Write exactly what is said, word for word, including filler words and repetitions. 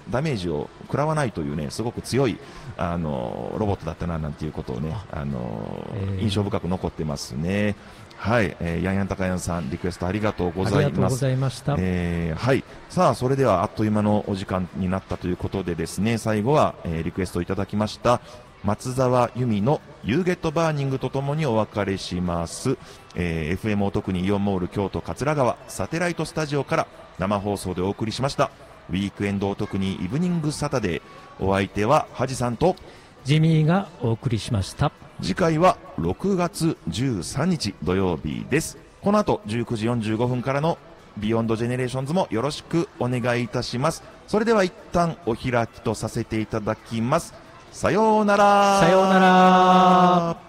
ダメージを食らわないというね、すごく強いあのロボットだったななんていうことをね、あの、えー、印象深く残ってますね。はい、えー、ヤンヤンタカヤンさんリクエストありがとうございます。 ありがとうございました。 えー、はい、さあそれではあっという間のお時間になったということでですね、最後は、えー、リクエストいただきました松沢由美のユーゲットバーニングとともにお別れします。えー、エフエム を特にイオンモール京都桂川サテライトスタジオから生放送でお送りしましたウィークエンドを特にイブニングサタデー。お相手はハジさんとジミーがお送りしました。 次回はろくがつじゅうさんにち土曜日です。この後じゅうくじよんじゅうごふんからのビヨンドジェネレーションズもよろしくお願いいたします。それでは一旦お開きとさせていただきます。さようなら。 さようなら。